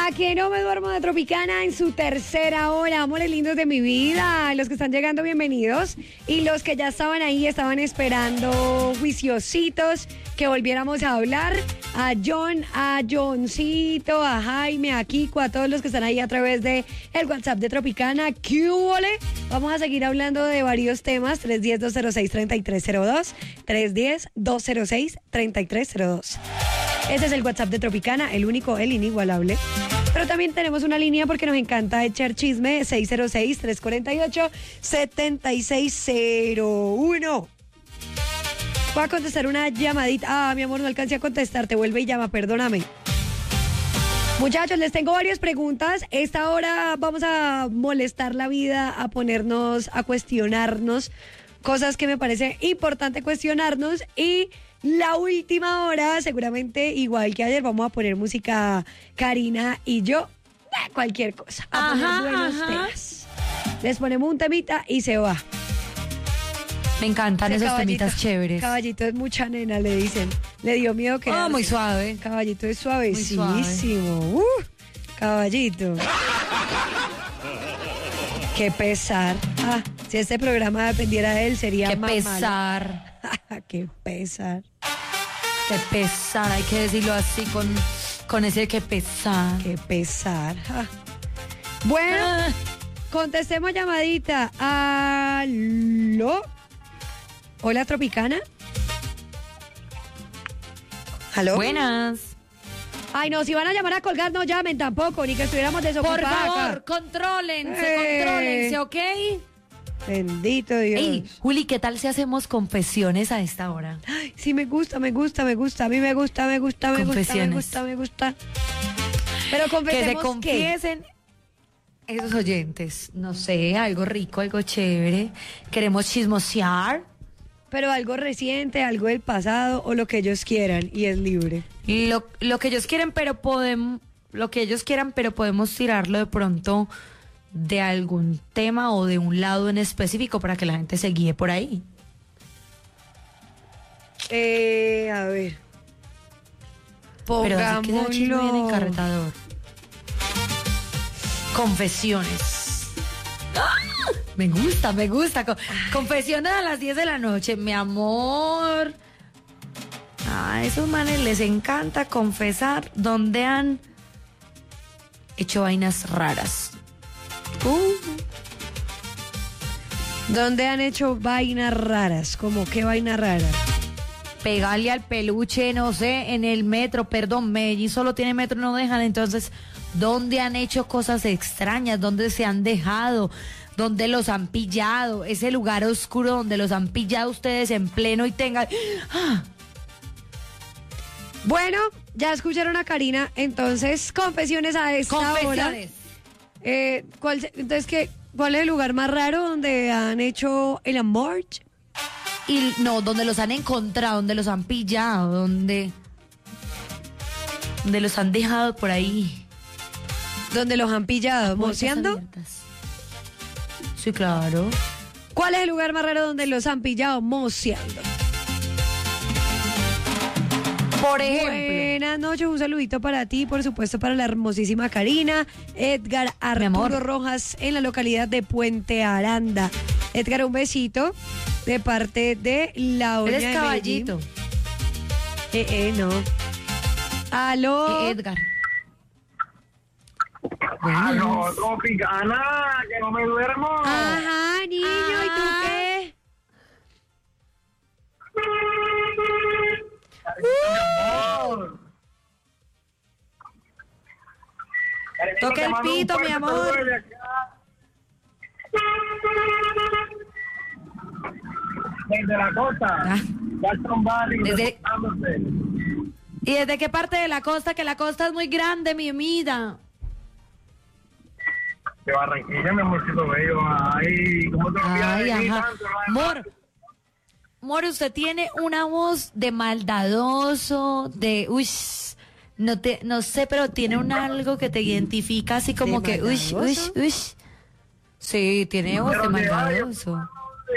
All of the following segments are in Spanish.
Aquí no me duermo de Tropicana en su tercera hora. Amores lindos de mi vida. Los que están llegando, bienvenidos. Y los que ya estaban ahí, estaban esperando juiciositos que volviéramos a hablar. A John, a Johncito, a Jaime, a Kiko, a todos los que están ahí a través de el WhatsApp de Tropicana. ¿Qué huele? Vamos a seguir hablando de varios temas. 310-206-3302. 310-206-3302. Ese es el WhatsApp de Tropicana, el único, el inigualable. Pero también tenemos una línea porque nos encanta echar chisme. 606-348-7601. Voy a contestar una llamadita. Mi amor, no alcancé a contestar. Te vuelve y llama, perdóname. Muchachos, les tengo varias preguntas. Esta hora vamos a molestar la vida, a ponernos, a cuestionarnos cosas que me parece importante cuestionarnos. Y la última hora, seguramente igual que ayer, vamos a poner música Karina y yo, cualquier cosa. A poner buenos temas. Les ponemos un temita y se va. Me encantan esos temitas chéveres. Caballito es mucha nena, le dicen. Le dio miedo que... muy suave. Caballito es suavecísimo. Caballito. Qué pesar. Si este programa dependiera de él, sería qué más pesar. Qué pesar. Qué pesar, hay que decirlo así, con ese qué pesar. Qué pesar. Bueno, contestemos llamadita. ¿Aló? Hola, Tropicana. ¿Aló? Buenas. Ay, no, si van a llamar a colgar, no llamen tampoco, ni que estuviéramos desocupados. Por favor, acá. contrólense, ¿ok? Bendito Dios. Ey, Juli, ¿qué tal si hacemos confesiones a esta hora? Ay, sí, me gusta. A mí me gusta. Pero confesemos que se confiesen esos oyentes. No sé, algo rico, algo chévere. Queremos chismosear. Pero algo reciente, algo del pasado o lo que ellos quieran y es libre. Lo que ellos quieren, pero podemos tirarlo de pronto de algún tema o de un lado en específico para que la gente se guíe por ahí. A ver. Pero así queda el chisme bien encarretador. Confesiones. ¡Ah! Me gusta. Confesiones a las 10 de la noche, mi amor. A esos manes les encanta confesar donde han hecho vainas raras. ¿Dónde han hecho vainas raras? ¿Cómo qué vaina rara? Pegarle al peluche, no sé, en el metro, perdón, Medellín solo tiene metro, no dejan, entonces, ¿dónde han hecho cosas extrañas? ¿Dónde se han dejado? ¿Dónde los han pillado? Ese lugar oscuro donde los han pillado ustedes en pleno y tengan... ¡Ah! Bueno, ya escucharon a Karina, entonces, confesiones a esta hora. ¿Cuál es el lugar más raro donde han hecho el amor? Y no, donde los han encontrado, donde los han pillado, donde los han dejado por ahí. ¿Dónde los han pillado? ¿Moceando? Sí, claro. ¿Cuál es el lugar más raro donde los han pillado moceando? Por ejemplo. Buenas noches, un saludito para ti, por supuesto para la hermosísima Karina. Edgar Arturo Rojas en la localidad de Puente Aranda. Edgar, un besito de parte de la Oña. Eres caballito. No. Aló. Edgar. No, Tropicana, que no me duermo. Ajá, niño, ¿y tú qué? Toca el pito, mi amor. Desde la costa. ¿Y desde qué parte de la costa? Que la costa es muy grande, mi vida. De Barranquilla, mi amorcito bello. Ay, ¿cómo te olvidas? Mor, usted tiene una voz de maldadoso, de no sé, pero tiene algo que te identifica así como que Sí, tiene voz de maldadoso.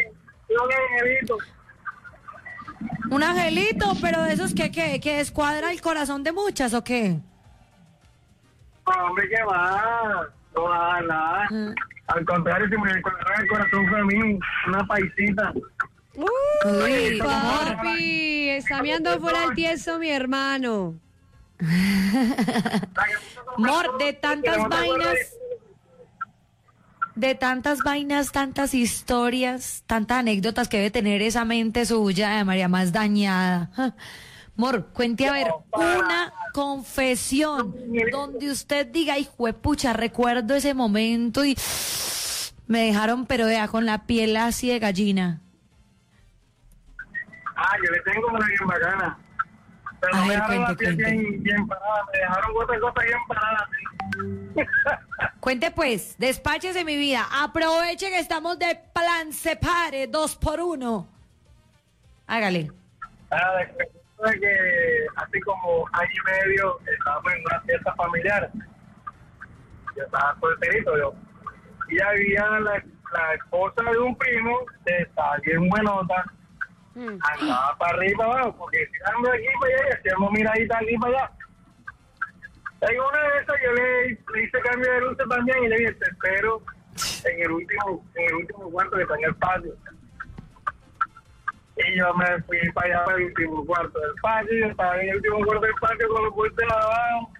Un angelito, pero de esos que descuadra el corazón de muchas, ¿o qué? hombre, ¿qué va? No va a nada. Al contrario, si me encontrara el corazón fue a mí, una paisita. Uy, Uy, papi, está meando fuera el tieso mi hermano. Mor, de tantas vainas, tantas historias, tantas anécdotas que debe tener esa mente suya de María más dañada. Mor, cuente a ver una confesión donde usted diga, hijo de pucha, recuerdo ese momento y me dejaron, pero vea, con la piel así de gallina. Yo le tengo una bien bacana. Pero A me ver, dejaron la cuente. piel bien parada, me dejaron otra cosa bien parada. Cuente pues, despáchese mi vida, aproveche que estamos de plan separe, 2x1. Hágale. De que así como año y medio estábamos en una fiesta familiar. Yo estaba solterito yo. Y había la esposa de un primo que estaba bien buenota. Andaba para arriba y para abajo, porque tirando de aquí para allá y hacíamos miradita aquí para allá. Y una de esas yo le hice cambio de luces también y le dije, te espero en el último cuarto que está en el patio. Y yo me fui para allá para el último cuarto del patio, estaba en el último cuarto del patio con los puestos abajo.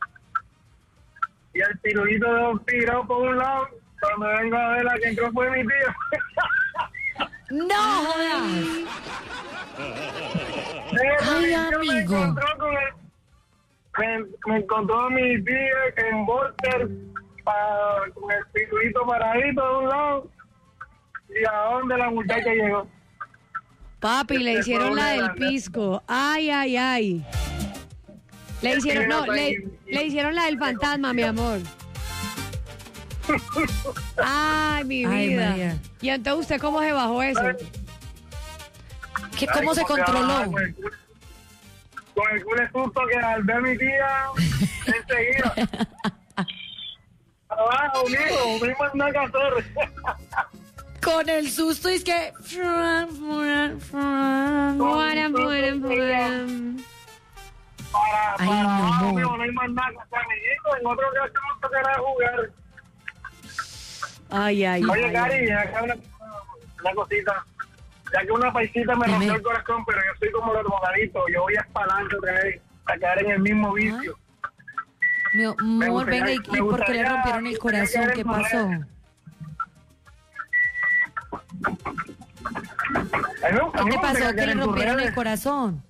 Y el tirulito tirado por un lado, cuando vengo a ver la que entró fue mi tío. ¡No! Ay, amigo. Me encontró a mi tía en Bolter con el tirulito paradito de un lado. ¿Y a dónde la muchacha llegó? Papi, le hicieron la del pisco. Ay, ay, ay. Le hicieron la del fantasma, mi amor. Ay, mi Ay, vida. María. ¿Y entonces usted cómo se bajó eso? ¿Cómo se controló? Con el culo susto que al ver a mi tía, enseguida. Abajo, mijo, me mandan a hacer. Con el susto es que... Ay, Para no, abajo, no. mijo, no hay más nada. Amiguito, en otro caso no tocará jugar. Ay, ay, Oye, ay. Cari, acá una cosita. Ya que una paisita me rompió el corazón, pero yo soy como el drogadito. Yo voy a espalante otra vez, a caer en el mismo vicio. Mi amor, gustaría- venga, ¿y me por qué le gustaría- rompieron me el gustaría corazón? quedar ¿Qué en tu pasó? ¿Qué pasó? ¿Que le rompieron el corazón?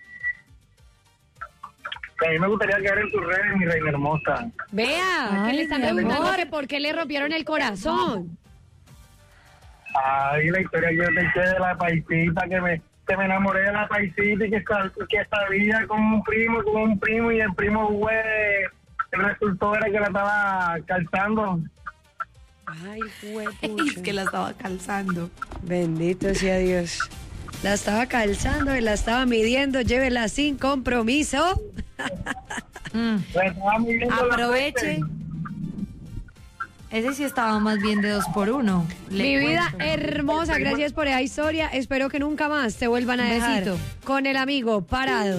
A mí me gustaría quedar en tus redes, mi reina hermosa. Vea, que Ay, le están mi preguntando amor. que por qué le rompieron el corazón. Ay, la historia que yo te eché de la paisita, que me enamoré de la paisita y que sabía con un primo y el primo güey, el resultado era que la estaba calzando. Ay, Es que la estaba calzando. Bendito sea Dios. La estaba calzando y la estaba midiendo. Llévela sin compromiso. La estaba midiendo la Aproveche. frente. Ese sí estaba más bien de 2x1. Mi vida hermosa, gracias por esa historia. Espero que nunca más te vuelvan a Un dejar besito. con el amigo parado.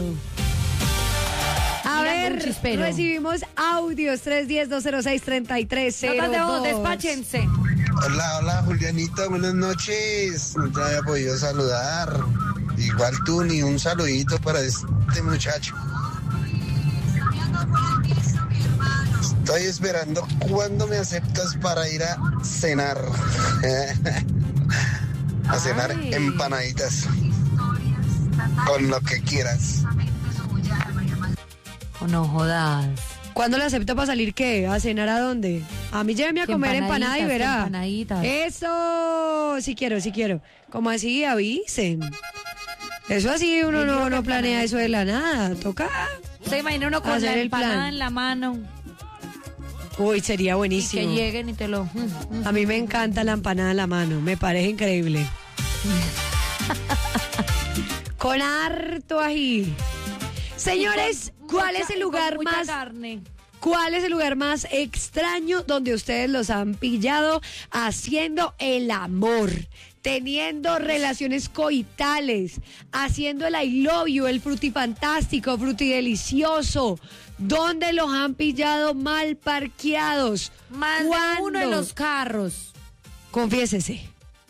A Mirando un ver, chispero. recibimos audios 310-206-3302. Notas de voz, despáchense. Hola, Julianita, buenas noches. No te había podido saludar. Igual tú, ni un saludito para este muchacho. Estoy esperando cuándo me aceptas para ir a cenar. A cenar Ay. empanaditas. Con lo que quieras. Oh, no jodas. ¿Cuándo le acepto para salir qué? ¿A cenar a dónde? A mí lléveme a Que comer empanada y empanaditas, verá. que empanaditas. Eso, sí quiero. Como así, avisen. Eso así uno no planea eso de la nada. Toca. ¿Se imagina uno con Hacer la el empanada plan. en la mano? Uy, sería Y buenísimo. que lleguen y te lo... A mí me encanta la empanada en la mano, me parece increíble. Con harto ají. Señores, ¿cuál es el lugar Con mucha más carne. ¿Cuál es el lugar más extraño donde ustedes los han pillado haciendo el amor? teniendo relaciones coitales, haciendo el I love you, el frutifantástico, frutidelicioso. ¿Dónde los han pillado mal parqueados? Más de uno en los carros. Confiésese.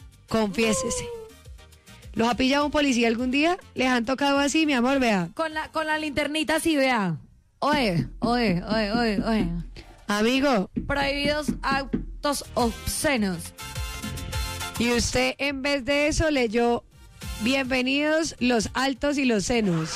¿Los ha pillado un policía algún día? ¿Les han tocado así, mi amor? Vea. Con la linternita así, vea. Oye. Amigo. Prohibidos actos obscenos. Y usted en vez de eso leyó bienvenidos los altos y los senos.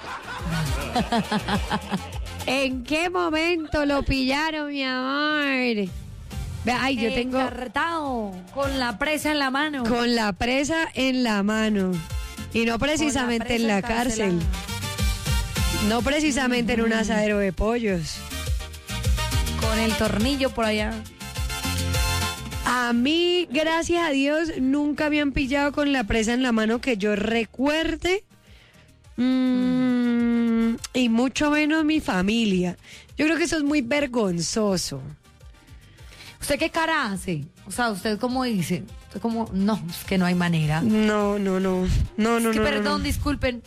¿En qué momento lo pillaron, mi amor? Ay, yo tengo... Encartado, con la presa en la mano. Con la presa en la mano. Y no precisamente en la cárcel. No precisamente en un asadero de pollos. Con el tornillo por allá. A mí, gracias a Dios, nunca me han pillado con la presa en la mano que yo recuerde. Y mucho menos mi familia. Yo creo que eso es muy vergonzoso. ¿Usted qué cara hace? O sea, ¿usted cómo dice? ¿Usted cómo? No, es que no hay manera. No. Perdón, disculpen.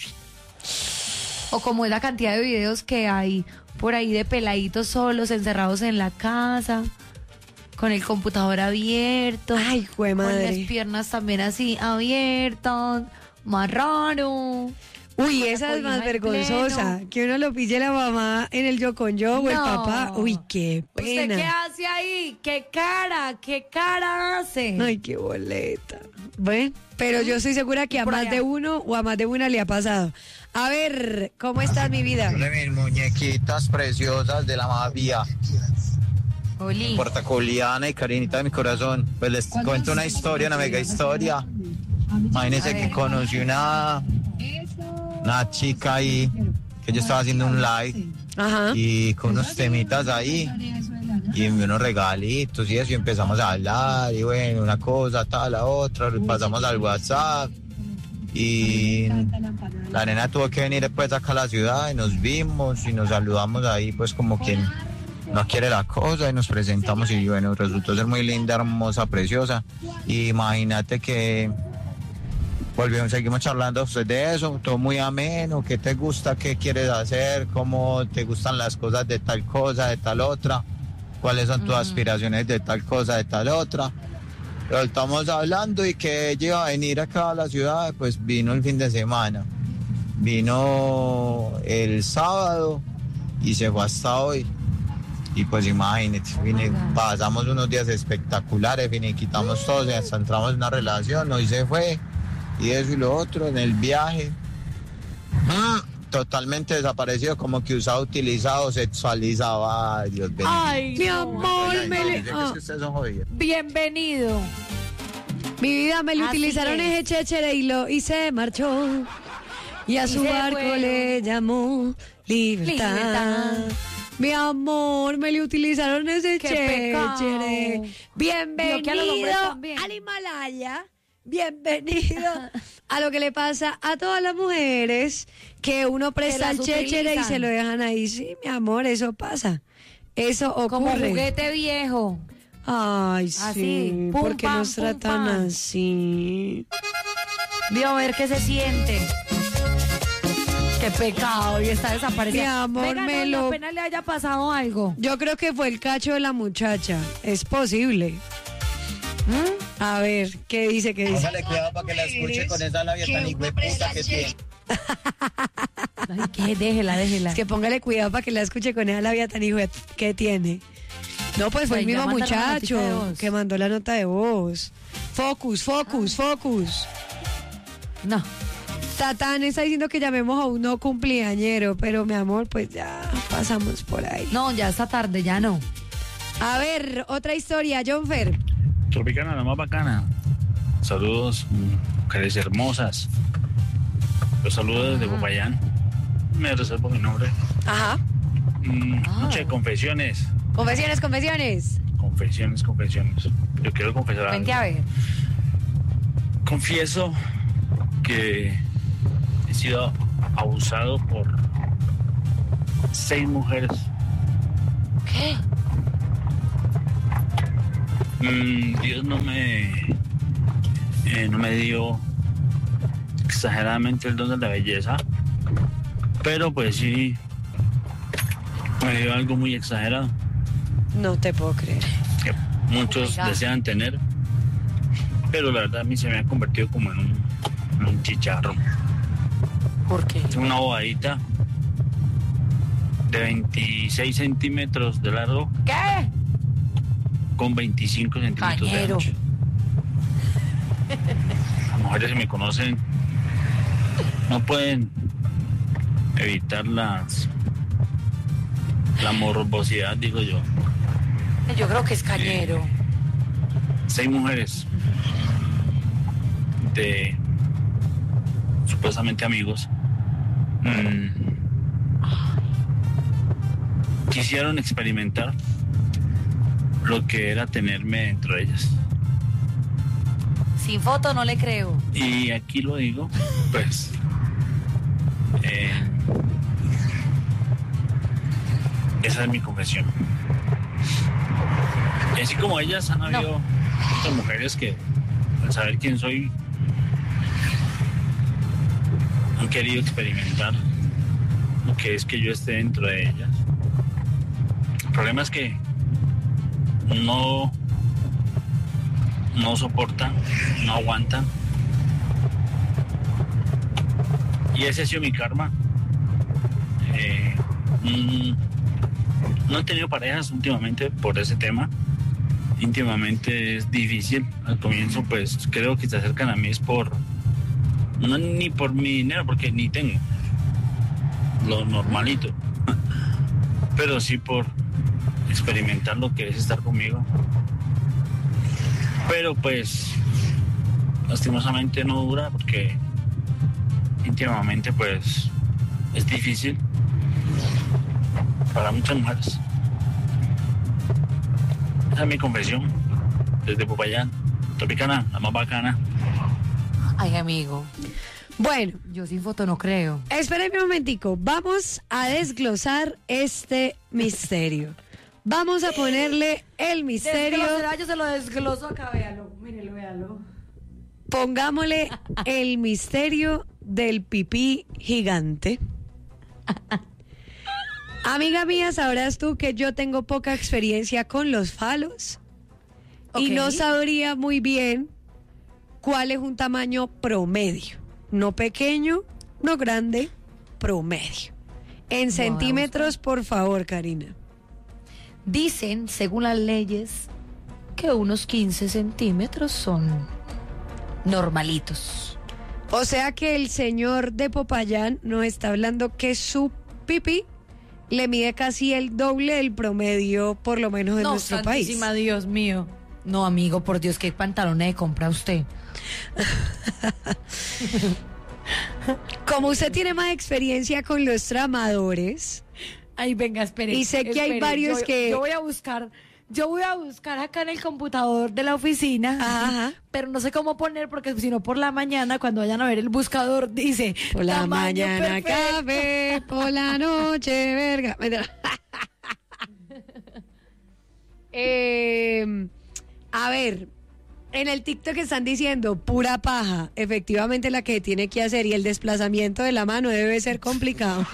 O como es la cantidad de videos que hay por ahí de peladitos solos, encerrados en la casa, con el computador abierto. Ay, jue madre. Con las piernas también así abiertas. Más raro. Uy, esa es más vergonzosa. Que uno lo pille la mamá en el yo con yo o el papá. Uy, qué pena. ¿Usted qué hace ahí? ¿Qué cara hace? Ay, qué boleta. Bueno, pero yo estoy segura que a más de uno o a más de una le ha pasado. A ver, ¿cómo estás, mi vida? Hola, mis muñequitas preciosas de la mafia. Oli. Portaculiana y Karinita de mi corazón. Pues les cuento una historia, una mega historia. Imagínense que conocí una chica ahí, que yo estaba haciendo un live. Ajá. Y con unos temitas ahí y unos regalitos y eso, y empezamos a hablar y bueno, una cosa, tal, la otra, pasamos al WhatsApp y la nena tuvo que venir después acá a la ciudad y nos vimos y nos saludamos ahí pues como quien no quiere la cosa y nos presentamos y bueno, resultó ser muy linda, hermosa, preciosa. Y imagínate que seguimos charlando de eso, todo muy ameno, qué te gusta, qué quieres hacer, cómo te gustan las cosas de tal cosa, de tal otra, cuáles son tus aspiraciones de tal cosa, de tal otra. Pero estamos hablando y que ella iba a venir acá a la ciudad, pues vino el fin de semana, vino el sábado y se fue hasta hoy. Y pues imagínate, pasamos unos días espectaculares, quitamos todo, hasta entramos en una relación, hoy se fue. Y eso y lo otro, en el viaje, totalmente desaparecido, como que usado, utilizado, sexualizado. Ay, Dios bendiga. Ay, mi amor, es que ustedes son jodidos. Bienvenido. Mi vida, me le Así utilizaron es. ese chéchere y se marchó. Y a Y su se barco fue. le llamó libertad. Libertad. Mi amor, me le utilizaron ese Qué chéchere. pecado. Bienvenido Vio que a los hombres también. al Himalaya. Bienvenido a lo que le pasa a todas las mujeres, que uno presta el las chéchere y utilizan. se lo dejan ahí. Sí, mi amor, eso pasa. Eso ocurre. Como juguete viejo. Ay, Así, sí. pum, ¿Por qué pam, nos pum, tratan pam. así? Vio a ver qué se siente. Qué pecado, y está desaparecida. Mi amor, Venga, me no, lo- apenas le haya pasado algo. Yo creo que fue el cacho de la muchacha. Es posible. A ver, ¿qué dice? Póngale cuidado para que la escuche con esa labia tan hijueputa que tiene. Ay, que déjela. Es que póngale cuidado para que la escuche con esa labia tan hijo que tiene. No, pues fue Ay, el mismo ya mandaron la notica de muchacho voz. que mandó la nota de voz. Focus. No. Satán está diciendo que llamemos a un no cumpleañero, pero mi amor, pues ya pasamos por ahí. No, ya esta tarde, ya no. A ver, otra historia, John Fer. Tropicana, la más bacana. Saludos, mujeres hermosas. Los saludos desde Popayán. Me reservo mi nombre. Ajá. Noche de confesiones. Confesiones. Confesiones. Yo quiero confesar algo. Vente a ver. Confieso que he sido abusado por 6 mujeres. ¿Qué? Dios no me no me dio exageradamente el don de la belleza, pero pues sí me dio algo muy exagerado No te puedo creer. que muchos desean tener, pero la verdad a mí se me ha convertido como en un chicharro. ¿Por qué? Una bobadita de 26 centímetros de largo ¿Qué? con 25 centímetros Cañero. de ancho. Las mujeres que me conocen no pueden evitar la morbosidad, digo yo. Yo creo que es cañero. 6 mujeres de supuestamente amigos quisieron experimentar lo que era tenerme dentro de ellas. Sin foto no le creo. Y aquí lo digo, pues esa es mi confesión. Y así como ellas han habido otras mujeres que al saber quién soy han querido experimentar lo que es que yo esté dentro de ellas. El problema es que no soportan, no aguantan. Y ese ha sido mi karma. No he tenido parejas últimamente por ese tema. Íntimamente es difícil. Al comienzo pues creo que se acercan a mí es no ni por mi dinero, porque ni tengo lo normalito, pero sí por experimentar lo que es estar conmigo. Pero pues lastimosamente no dura, porque íntimamente pues es difícil para muchas mujeres. Esa es mi confesión desde Popayán, Tropicana, la más bacana. Ay, amigo, Bueno, yo sin foto no creo. espérenme un momentico. Vamos a desglosar este misterio. Vamos a ponerle el misterio. Yo se lo desgloso acá, véalo. Mírelo, véalo. Pongámosle el misterio del pipí gigante. Amiga mía, sabrás tú que yo tengo poca experiencia con los falos y Ok. no sabría muy bien cuál es un tamaño promedio. No pequeño, no grande, promedio. En Vamos a centímetros, por favor, Karina. Dicen, según las leyes, que unos 15 centímetros son normalitos. O sea que el señor de Popayán nos está hablando que su pipí le mide casi el doble del promedio, por lo menos en No, nuestro país. santísima Dios mío. No, amigo, por Dios, ¿qué pantalones de compra usted? Como usted tiene más experiencia con los tramadores, Ay, venga, espere. Y sé que hay varios que- Yo voy a buscar acá en el computador de la oficina, Ajá. pero no sé cómo poner, porque si no por la mañana, cuando vayan a ver el buscador, dice... por la tamaño mañana perfecto. café, por la noche verga. A ver, en el TikTok están diciendo pura paja, efectivamente la que tiene que hacer, y el desplazamiento de la mano debe ser complicado.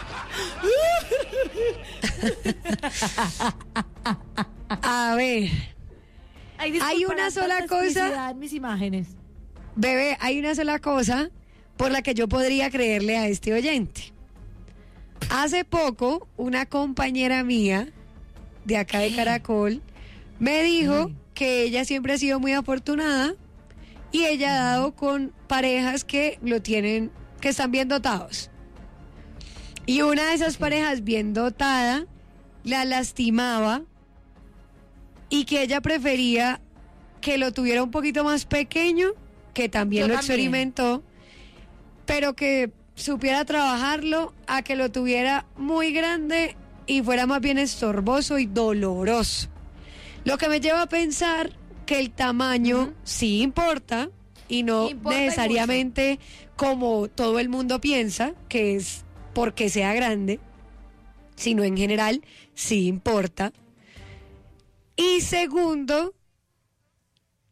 A ver, Ay, disculpa, Hay una la sola tanta cosa- explicidad en mis imágenes. bebé, hay una sola cosa por la que yo podría creerle a este oyente. Hace poco, una compañera mía de acá de Caracol me dijo que ella siempre ha sido muy afortunada y ella ha dado con parejas que lo tienen, que están bien dotados. Y una de esas parejas bien dotada la lastimaba y que ella prefería que lo tuviera un poquito más pequeño, que también Yo lo también. experimentó, pero que supiera trabajarlo a que lo tuviera muy grande y fuera más bien estorboso y doloroso. Lo que me lleva a pensar que el tamaño sí importa y no Importa y necesariamente como todo el mundo piensa, que es porque sea grande, sino en general sí importa. Y segundo,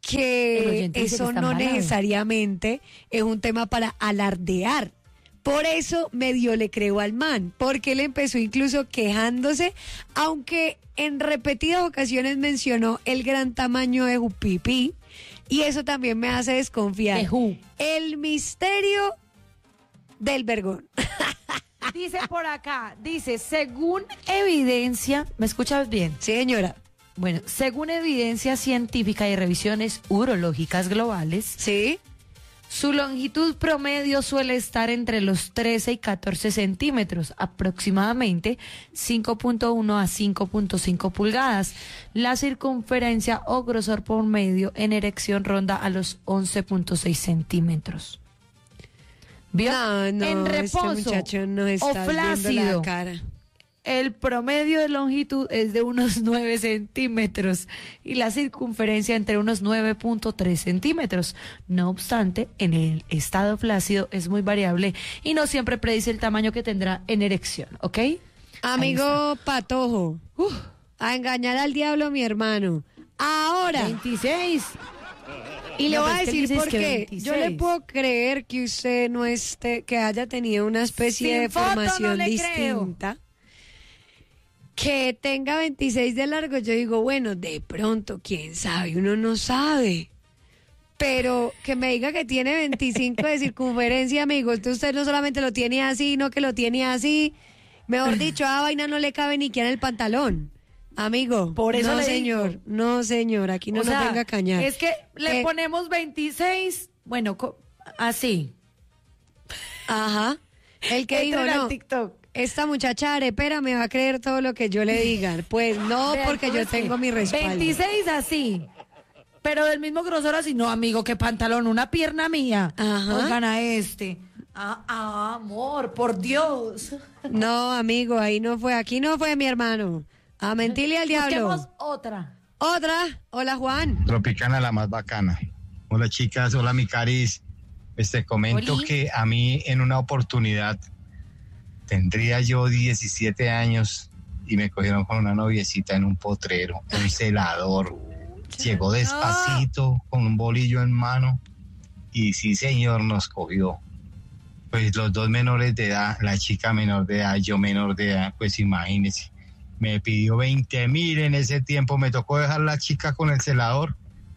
El que oyente dice que eso está no embalado. necesariamente es un tema para alardear. Por eso medio le creo al man, porque él empezó incluso quejándose, aunque en repetidas ocasiones mencionó el gran tamaño de su pipí, y eso también me hace desconfiar. De who. El misterio del vergón. Dice por acá, dice, según evidencia, ¿me escuchas bien? Sí, señora. Bueno, según evidencia científica y revisiones urológicas globales, Sí. su longitud promedio suele estar entre los 13 y 14 centímetros, aproximadamente 5.1 a 5.5 pulgadas. La circunferencia o grosor promedio en erección ronda a los 11.6 centímetros. ¿Vio? No, en reposo este muchacho no o está viendo flácido, la cara. el promedio de longitud es de unos 9 centímetros y la circunferencia entre unos 9.3 centímetros. No obstante, en el estado flácido es muy variable y no siempre predice el tamaño que tendrá en erección, ¿ok? Amigo Patojo, a engañar al diablo mi hermano. Ahora, 26. y le No, voy a pero es que decir dices por que qué. 26. Yo le puedo creer que usted no esté, que haya tenido una especie Sin de foto, formación no le creo. distinta. Que tenga 26 de largo, yo digo, bueno, de pronto, quién sabe, uno no sabe. Pero que me diga que tiene 25 de circunferencia, amigo, entonces usted no solamente lo tiene así, no que lo tiene así. Mejor dicho, a vaina no le cabe ni siquiera en el pantalón. Amigo, Por eso no le señor, digo. no señor, aquí no O nos sea, venga a cañar. es que le ponemos 26, bueno, así. Ajá, el que dijo, Entren al no, TikTok. esta muchacha arepera me va a creer todo lo que yo le diga. Pues no, Vea, porque yo entonces, tengo mi respaldo. 26 así. Pero del mismo grosor así, no, amigo, qué pantalón, una pierna mía. Ajá. Oigan a este. Amor, por Dios. No, amigo, ahí no fue, aquí no fue mi hermano. A mentirle al diablo. Busquemos otra. Otra, hola Juan. Tropicana la más bacana. Hola chicas, hola mi Caris. Comento Oli. que a mí en una oportunidad tendría yo 17 años y me cogieron con una noviecita en un potrero, un celador. Llegó despacito con un bolillo en mano y sí señor nos cogió. Pues los dos menores de edad, la chica menor de edad, yo menor de edad, pues imagínense. Me pidió 20,000 en ese tiempo, me tocó dejar la chica con el celador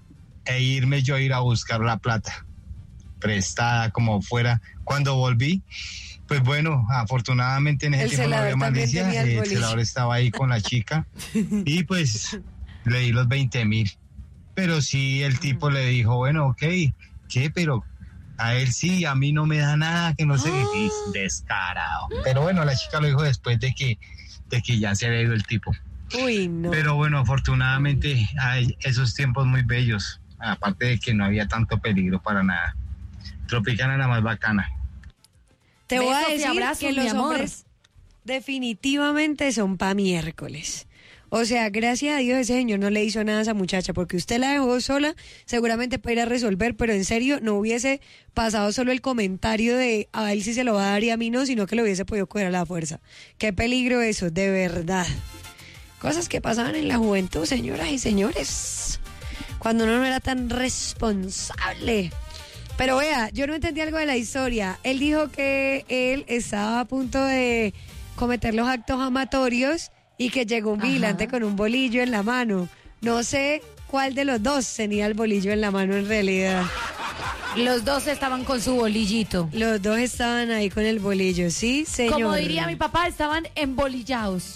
e irme yo a ir a buscar la plata, prestada como fuera. Cuando volví, pues bueno, afortunadamente en ese El tiempo no celador había también malicia, tenía el el bolillo. celador estaba ahí con la chica y pues le di los 20,000. Pero sí, el tipo le dijo, bueno, ok, ¿qué? Pero a él sí, a mí no me da nada, que no sé, y descarado. Pero bueno, la chica lo dijo después de que ya se había ido el tipo. Uy, no. Pero bueno, afortunadamente hay esos tiempos muy bellos, aparte de que no había tanto peligro para nada. Tropicana la más bacana. Te voy a Besos y decir abrazos, que mi los amor. hombres definitivamente son pa' miércoles. O sea, gracias a Dios ese señor no le hizo nada a esa muchacha, porque usted la dejó sola, seguramente para ir a resolver, pero en serio no hubiese pasado solo el comentario de a él sí se lo va a dar y a mí no, sino que lo hubiese podido coger a la fuerza. Qué peligro eso, de verdad. Cosas que pasaban en la juventud, señoras y señores, cuando uno no era tan responsable. Pero vea, yo no entendí algo de la historia. Él dijo que él estaba a punto de cometer los actos amatorios y que llegó un vigilante con un bolillo en la mano. No sé cuál de los dos tenía el bolillo en la mano en realidad. Los dos estaban con su bolillito. Los dos estaban ahí con el bolillo, ¿sí, señor? Como diría mi papá, estaban embolillados.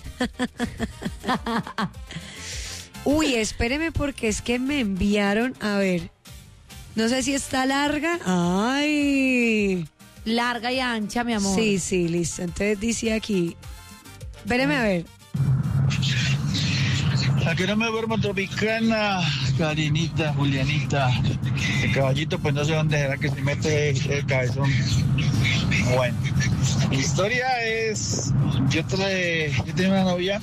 Uy, espéreme porque es que me enviaron, a ver, no sé si está larga. ¡Ay! Larga y ancha, mi amor. Sí, sí, listo. Entonces dice aquí, espéreme a ver. Aquí no me duermo, Tropicana, Karinita, Julianita. El caballito, pues no sé dónde será que se mete el cabezón. Bueno, mi historia es: yo tenía una novia,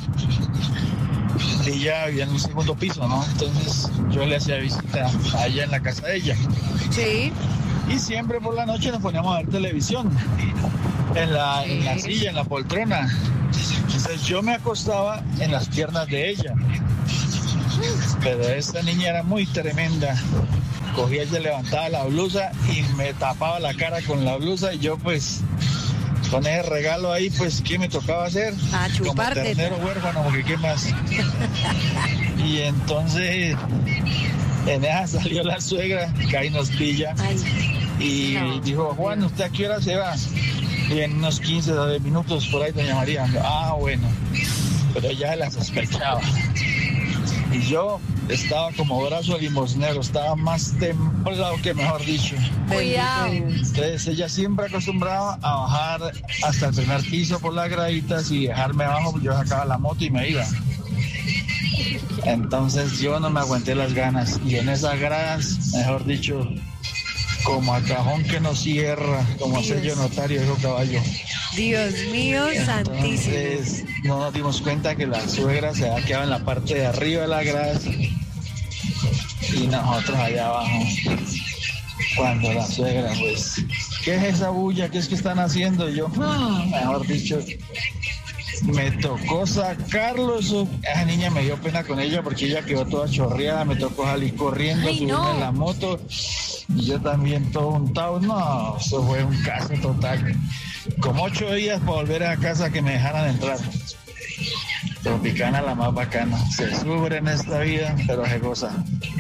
ella vivía en un segundo piso, ¿no? Entonces yo le hacía visita a ella en la casa de ella. Sí. Y siempre por la noche nos poníamos a ver televisión en la silla, en la poltrona. Entonces yo me acostaba en las piernas de ella Pero esta niña era muy tremenda. Cogía, ella levantaba la blusa y me tapaba la cara con la blusa y yo pues con ese regalo ahí pues ¿qué me tocaba hacer? Como ternero huérfano, porque ¿qué más? Y entonces en esa salió la suegra que ahí nos pilla. Y dijo, Juan, ¿usted a qué hora se va? Y en unos 15 o 10 minutos por ahí doña María. Bueno, pero ya la sospechaba. Y yo estaba como brazo limosnero, estaba más templado que mejor dicho. Cuidado. Entonces ella siempre acostumbraba a bajar hasta el primer piso por las graditas y dejarme abajo, yo sacaba la moto y me iba. Entonces yo no me aguanté las ganas y en esas gradas, mejor dicho, como a cajón que no cierra, como sello notario, dijo caballo. Dios mío, santísimo. Entonces no nos dimos cuenta que la suegra se había quedado en la parte de arriba de la grada y nosotros allá abajo. Cuando la suegra, pues, ¿qué es esa bulla? ¿Qué es que están haciendo? Y yo, mejor dicho, me tocó sacarlo. Esa niña me dio pena con ella porque ella quedó toda chorreada, me tocó salir corriendo, subirme en la moto y yo también todo untado. No, eso fue un caso total. Como 8 días para volver a casa que me dejaran entrar. Tropicana la más bacana. Se sufre en esta vida, pero se goza.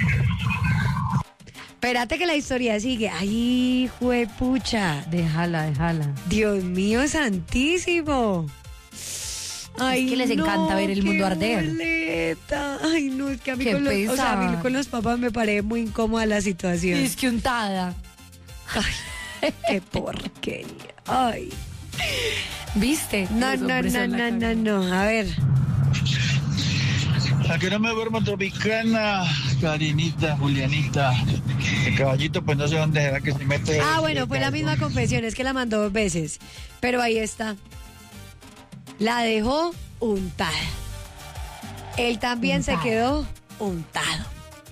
Espérate que la historia sigue. Ay, juepucha. Déjala. Dios mío, santísimo. Ay, es que les encanta ver el mundo arder. Boleta. Ay, no, es que a mí Qué con los, o sea, a mí pesar. con los papás me parece muy incómoda la situación. Es que untada. Ay, qué porquería. Ay. ¿Viste? No. A ver. A que no me duermo Tropicana, Karinita, Julianita. El caballito, pues no sé dónde será que se mete. Bueno, fue la misma confesión, es que la mandó 2 veces. Pero ahí está. La dejó untada. Él también se quedó untado.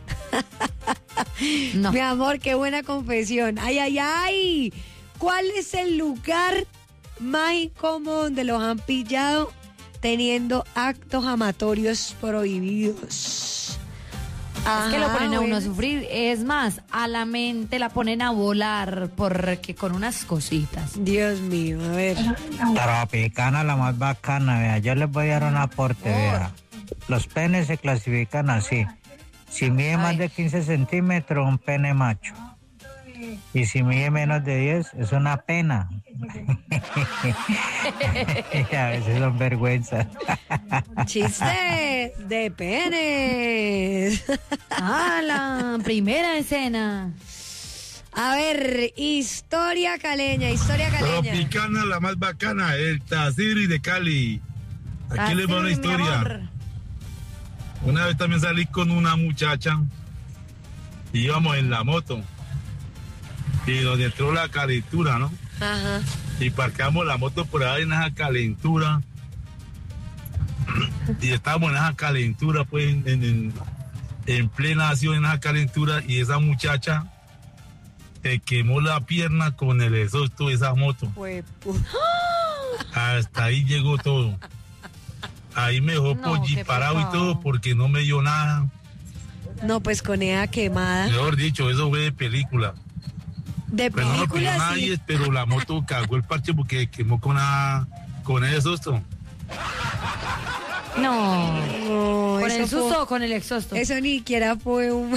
No. Mi amor, qué buena confesión. Ay. ¿Cuál es el lugar más incómodo donde los han pillado teniendo actos amatorios prohibidos? Es que lo ponen a uno a bueno. sufrir. Es más, a la mente la ponen a volar porque con unas cositas. Dios mío, a ver. Tropicana la más bacana, vea. Yo les voy a dar un aporte, vea. Los penes se clasifican así. Si mide más de 15 centímetros, un pene macho. Y si mide menos de 10, es una pena. A veces son vergüenzas. Chistes de penes. La primera escena. A ver, historia caleña. Tropicana la más bacana, el Taziri de Cali. Aquí les va una historia. Una vez también salí con una muchacha y íbamos en la moto y nos entró la calentura, ¿no? Ajá. Y parqueamos la moto por ahí en esa calentura y estábamos en esa calentura, pues en plena acción en esa calentura, y esa muchacha quemó la pierna con el exhausto de esa moto. Hasta ahí llegó todo. Ahí me dejó parado y todo porque no me dio nada. No, pues con esa quemada. Mejor dicho, eso fue de película. De Pues no lo pidió película, nadie, sí. pero la moto cagó el parche porque quemó con ese susto. No. No, ¿Con eso el susto fue- o con el exhausto? Eso ni siquiera fue un...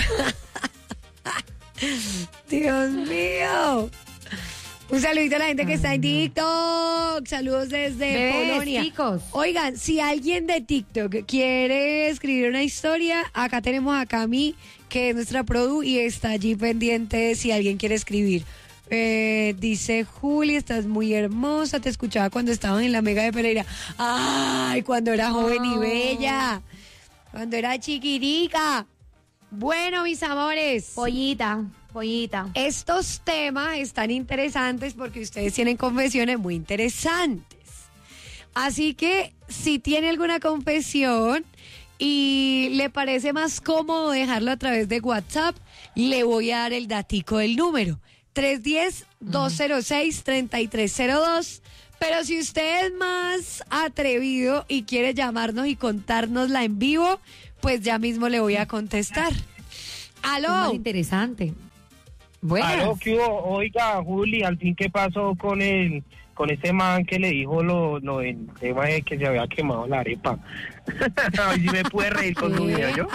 Dios mío. Un saludito a la gente que está en TikTok. Saludos desde Bebés, Polonia. chicos. Oigan, si alguien de TikTok quiere escribir una historia, acá tenemos a Cami, que es nuestra produ, y está allí pendiente si alguien quiere escribir. Dice Juli, estás muy hermosa, te escuchaba cuando estaban en la Mega de Pereira. Ay, cuando era joven y bella, cuando era chiquirica. Bueno, mis amores, Pollita. estos temas están interesantes porque ustedes tienen confesiones muy interesantes. Así que si tiene alguna confesión y le parece más cómodo dejarlo a través de WhatsApp, le voy a dar el datico del número. 310-206-3302 Pero si usted es más atrevido y quiere llamarnos y contárnosla en vivo, pues ya mismo le voy a contestar. Es más ¡Aló! interesante. Buenas. Aló, ¿qué hubo? Oiga, Juli, al fin, ¿qué pasó con ese man que le dijo lo del tema de que se había quemado la arepa? Ay, sí me pude reír con su video, ¿yo?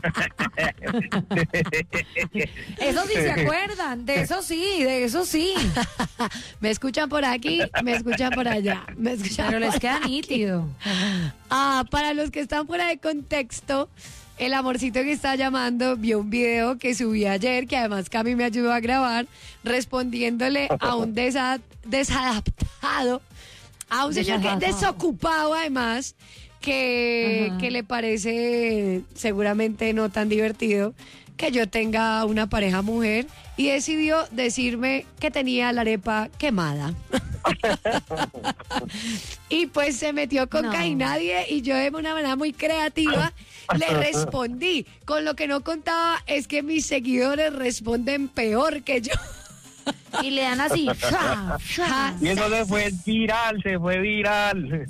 Eso sí se acuerdan, de eso sí. Me escuchan por aquí, me escuchan por allá. Pero les queda nítido. Para los que están fuera de contexto, el amorcito que está llamando vio un video que subí ayer, que además Cami me ayudó a grabar, respondiéndole a un desadaptado, a un señor que desocupado además, que le parece seguramente no tan divertido que yo tenga una pareja mujer, y decidió decirme que tenía la arepa quemada. Y pues se metió con Casi Nadie, y yo de una manera muy creativa le respondí. Con lo que no contaba es que mis seguidores responden peor que yo. Y le dan así. Y eso se fue viral.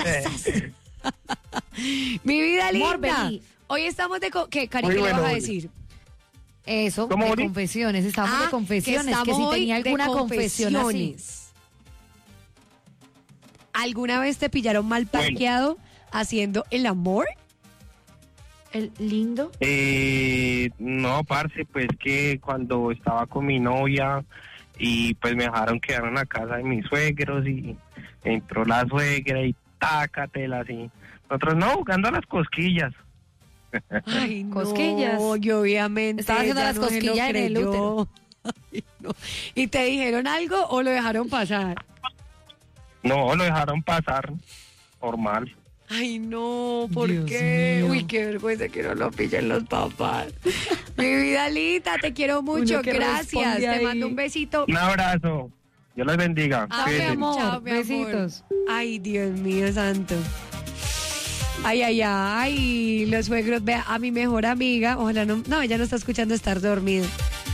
Mi vida linda. Morbeli. Hoy estamos de... ¿Qué, Cari, qué le vas a decir? Eso, ¿Cómo, de Uri? confesiones. Estamos de confesiones. Que si tenía alguna confesión así. ¿Alguna vez te pillaron mal parqueado haciendo el amor? El lindo. No, parce, pues que cuando estaba con mi novia y pues me dejaron quedar en la casa de mis suegros y entró la suegra y tácatela así. Nosotros no, jugando a las cosquillas. Ay, no, Cosquillas. y obviamente Estaba haciendo ella las no se lo cosquillas en el creyó. útero. Ay, no. ¿Y te dijeron algo o lo dejaron pasar? No, lo dejaron pasar, normal. Ay, no, ¿por Dios qué? mío. Uy, qué vergüenza que no lo pillen los papás. Mi vida linda, te quiero mucho, Uno que gracias. responde Te ahí. mando un besito. Un abrazo, Dios les bendiga. Chao, mi Cuídense. amor. Chao, mi amor. Besitos. Ay, Dios mío santo. Ay, los suegros. Vea, a mi mejor amiga, ojalá no, ella no está escuchando, estar dormida.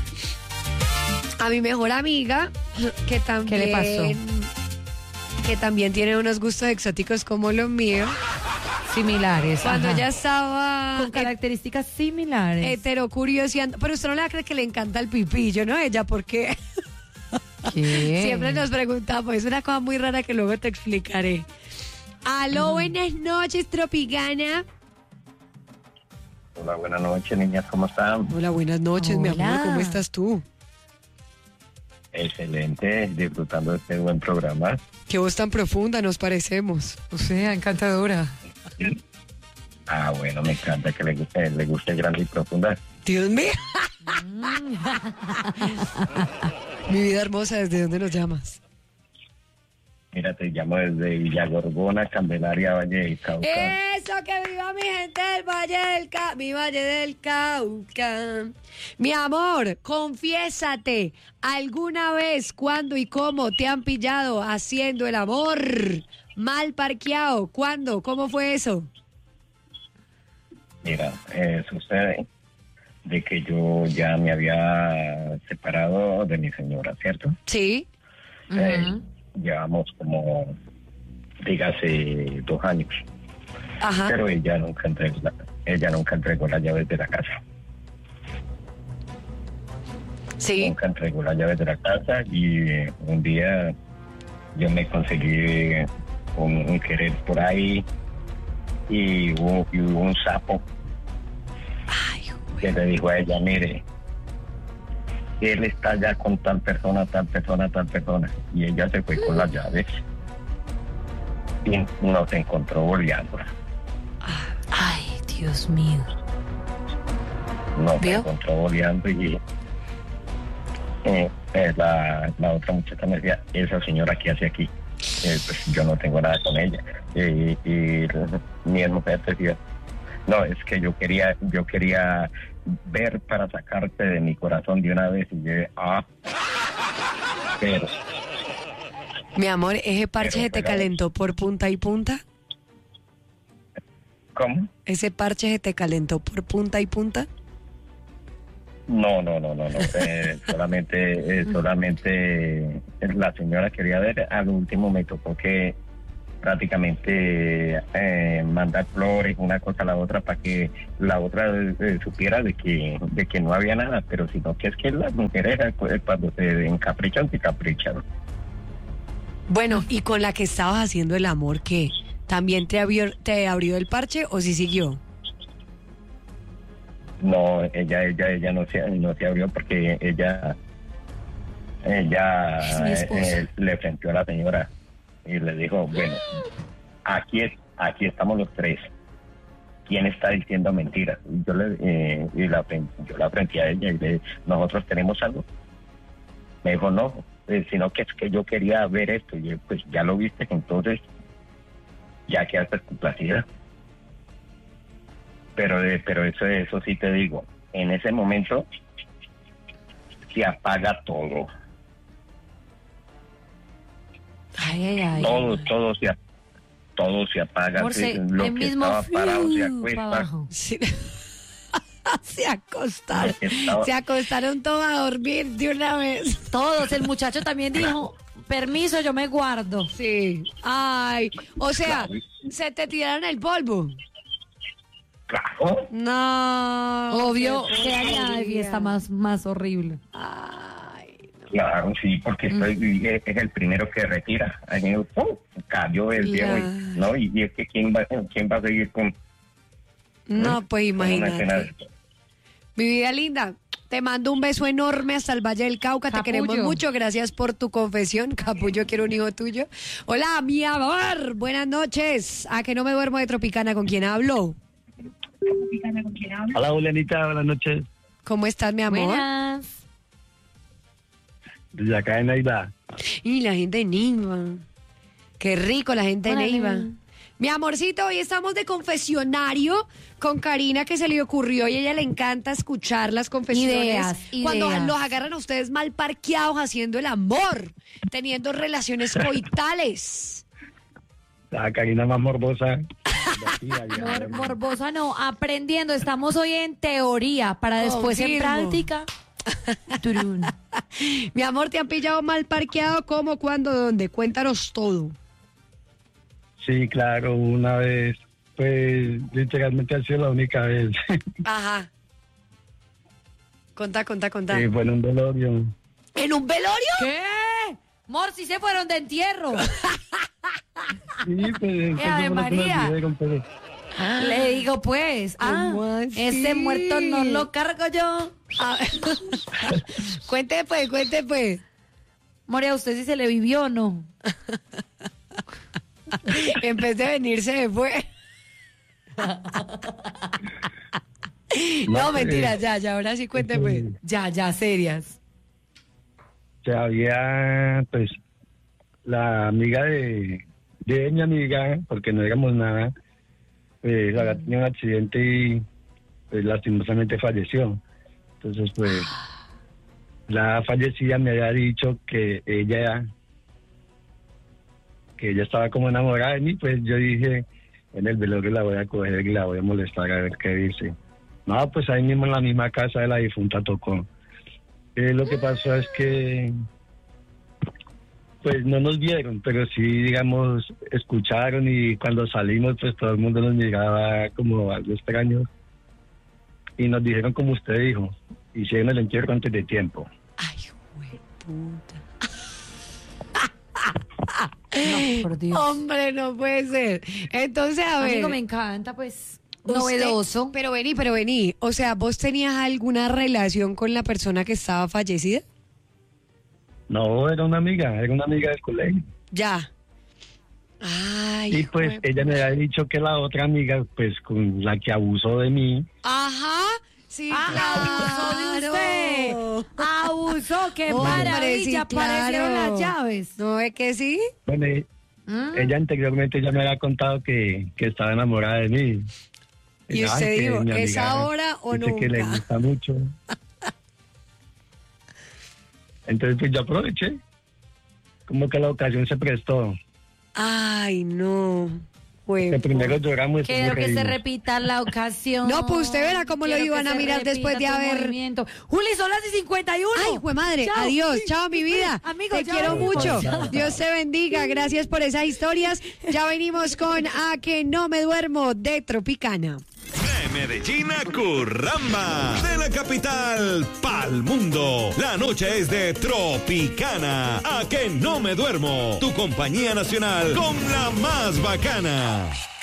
A mi mejor amiga, que también... ¿Qué le pasó? Que también tiene unos gustos exóticos como los míos. Similares. Cuando ajá. ella estaba Con características similares. heterocurioseando, pero usted no le va a creer que le encanta el pipillo, ¿no? Ella, porque ¿Qué? siempre nos preguntamos, es una cosa muy rara que luego te explicaré. Aló, buenas noches, Tropicana. Hola, buenas noches, niñas, ¿cómo están? Hola, buenas noches, mi Hola. amor, ¿cómo estás tú? Excelente, disfrutando de este buen programa. Qué voz tan profunda nos parecemos. O sea, encantadora. Ah, bueno, me encanta que le guste grande y profunda. Dios mío. Mi vida hermosa, ¿desde dónde nos llamas? Mira, te llamo desde Villagorgona, Candelaria, Valle del Cauca. Eso, que viva mi gente del Valle del Cauca, mi Valle del Cauca. Mi amor, confiésate, ¿alguna vez, cuándo y cómo te han pillado haciendo el amor mal parqueado? ¿Cuándo? ¿Cómo fue eso? Mira, sucede de que yo ya me había separado de mi señora, ¿cierto? Sí. Llevamos como, dígase, 2 años. Ajá. Pero ella nunca entregó las llaves de la casa. Sí. Nunca entregó las llaves de la casa y un día yo me conseguí un querer por ahí y hubo un sapo que le dijo a ella, mire, él está ya con tal persona, y ella se fue con las llaves y nos encontró boleándola. Ay, Dios mío. Nos ¿Vio? encontró boleando y la otra muchacha me decía, esa señora ¿qué hace aquí? Pues yo no tengo nada con ella. Y mi mujer decía, no, es que yo quería ver para sacarte de mi corazón de una vez. Y yo, pero... Mi amor, ¿ese parche Pero, se te pero- calentó por punta y punta? ¿Cómo? ¿Ese parche se te calentó por punta y punta? No. Solamente la señora quería ver. Al último me tocó que prácticamente mandar flores, una cosa a la otra, para que la otra supiera de que no había nada, pero sino que es que las mujeres cuando se encaprichan, se caprichan. Bueno, ¿y con la que estabas haciendo el amor qué? ¿También te abrió el parche o sí siguió? No, ella no se abrió porque ella le enfrentó a la señora y le dijo, bueno, aquí estamos los tres. ¿Quién está diciendo mentiras? Y yo la frente a ella y le dije, ¿nosotros tenemos algo? Me dijo, no, sino que es que yo quería ver esto. Y yo, pues ya lo viste, entonces ya quedaste complacida. Pero eso sí te digo, en ese momento se apaga todo. Ay. Todo se apaga. Lo que mismo estaba parado se acuesta. Sí. Se acostaron todos a dormir de una vez. Todos, el muchacho también dijo, permiso, yo me guardo. Sí. Ay, o sea, se te tiraron el polvo. Claro. No. Obvio que hay fiesta más horrible. Ay, no. Claro, sí, porque es el primero que retira. Ahí, cayó el viejo, ¿no? Y es que ¿quién va a seguir con? No, pues imagínate. Mi vida linda, te mando un beso enorme hasta el Valle del Cauca. Capullo. Te queremos mucho. Gracias por tu confesión. Capullo, quiero un hijo tuyo. Hola, mi amor. Buenas noches. ¿A que no me duermo de Tropicana? ¿Con quién hablo? Hola, Julianita. Buenas noches. ¿Cómo estás, mi amor? Buenas. Desde acá en Neiva. Y la gente de Neiva. Qué rico la gente de Órale. Neiva. Mi amorcito, hoy estamos de confesionario con Karina, que se le ocurrió y a ella le encanta escuchar las confesiones. Ideas. Cuando los agarran a ustedes mal parqueados haciendo el amor, teniendo relaciones coitales. La Karina más morbosa. Morbosa no, aprendiendo. Estamos hoy en teoría para después en Confirmo. práctica. Turún. Mi amor, ¿te han pillado mal parqueado? ¿Cómo, cuándo, dónde? Cuéntanos todo. Sí, claro, una vez, pues literalmente ha sido la única vez. Ajá. Contá. Fue en un velorio. ¿En un velorio? ¿Qué? Mor, si se fueron de entierro. Sí, pues Ave María. Le digo pues, ese muerto no lo cargo yo. Cuente pues. Moria, ¿usted sí se le vivió o no? En vez de venir se fue. No, mentira, ya, ahora sí cuente pues. Ya, serias. O sea, había, pues, la amiga de mi amiga, porque no digamos nada, pues había tenido un accidente y pues lastimosamente falleció. Entonces, pues, la fallecida me había dicho que ella estaba como enamorada de mí, pues yo dije, en el velorio la voy a coger y la voy a molestar a ver qué dice. No, pues ahí mismo en la misma casa de la difunta tocó. Lo que pasó es que pues no nos vieron, pero sí, digamos, escucharon, y cuando salimos, pues todo el mundo nos miraba como algo extraño. Y nos dijeron, como usted dijo, hicieron el entierro antes de tiempo. Ay, güey, puta. No, por Dios. Hombre, no puede ser. Entonces, a ver. Amigo, me encanta, pues, usted- novedoso. Pero vení. O sea, ¿vos tenías alguna relación con la persona que estaba fallecida? No, era una amiga del colegio. Ya. Ay, Y pues jue- ella me había dicho que la otra amiga, pues con la que abusó de mí, Ajá. Sí, Abusó de usted. Abusó, qué Hombre, maravilla. sí, claro. Aparecieron las llaves. ¿No ve que sí? bueno, ella anteriormente ya me había contado que estaba enamorada de mí. Y Ay, usted que dijo, mi ¿es amiga ahora o dice que le nunca? gusta mucho. Entonces pues yo aproveché. Como que la ocasión se prestó. Ay, no. Que primero lloramos y Quiero después que se reímos. repita la ocasión. No, pues usted verá cómo lo Quiero iban que a se mirar después de repita tu haber... movimiento. Juli, son las 51. Ay, jue madre, Chao. adiós, chao mi vida. Amigo, te chao, quiero amigo. mucho. Chao. Dios te bendiga, gracias por esas historias. Ya venimos con A que no me duermo de Tropicana. De Medellín a Curramba, de la capital pa'l mundo. La noche es de Tropicana. A que no me duermo, tu compañía nacional con la más bacana.